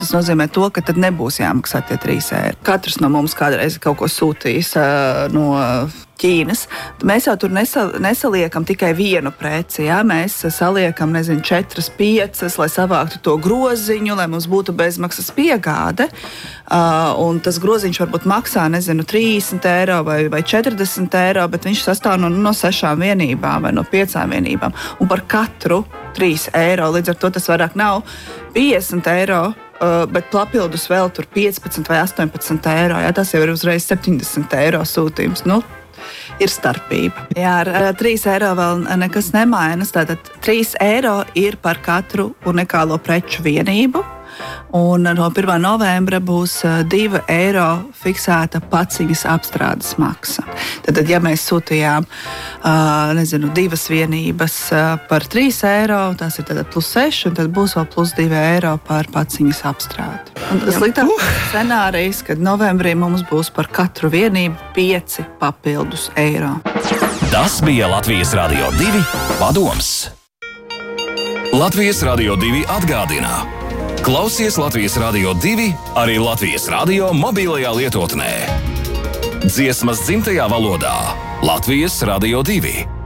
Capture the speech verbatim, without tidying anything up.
Tas nozīmē to, ka tad nebūs jāmaksā tie trīs eiro. Katrs no mums kādreiz kaut ko sūtījis uh, no Ķīnas. Mēs jau tur nesal, nesaliekam tikai vienu preci, ja? Mēs saliekam, nezinu, četras, piecas, lai savāktu to groziņu, lai mums būtu bezmaksas piegāde. Uh, un tas groziņš varbūt maksā, nezinu, trīsdesmit eiro vai, vai četrdesmit eiro, bet viņš sastāv no, no sešām vienībām vai no piecām vienībām. Un par katru trīs eiro, līdz ar to tas vairāk nav piecdesmit eiro, Uh, bet papildus vēl tur piecpadsmit vai astoņpadsmit eiro. Jā, tas jau ir uzreiz septiņdesmit eiro sūtījums. Nu, ir starpība. Jā, ar, ar trīs eiro vēl nekas nemainas. Tātad trīs eiro ir par katru unikālo preču vienību. Un no pirmā novembra būs divi eiro fiksēta paciņas apstrādes maksa. Tad, ja mēs sūtījām nezinu, divas vienības par trīs eiro, tas ir tad plus seši, un tad būs vēl plus divi eiro par paciņas apstrādi. Un tas sliktākais scenārijs, kad novembrī mums būs par katru vienību pieci papildus eiro. Tas bija Latvijas Radio divi padoms. Latvijas Radio divi atgādina. Klausies Latvijas Radio divi arī Latvijas radio mobilajā lietotnē. Dziesmas dzimtajā valodā Latvijas Radio divi.